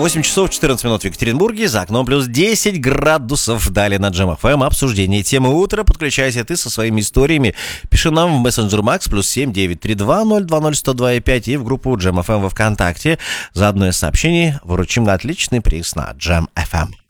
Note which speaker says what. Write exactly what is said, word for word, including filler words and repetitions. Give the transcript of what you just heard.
Speaker 1: восемь часов четырнадцать минут в Екатеринбурге, за окном плюс десять градусов. Далее на Джем эф эм обсуждение темы утра. Подключайся ты со своими историями. Пиши нам в мессенджер Макс плюс семь девять три два ноль два ноль сто два и пять и в группу Джем эф эм во ВКонтакте. За одно из сообщений выручим отличный приз на Джем эф эм.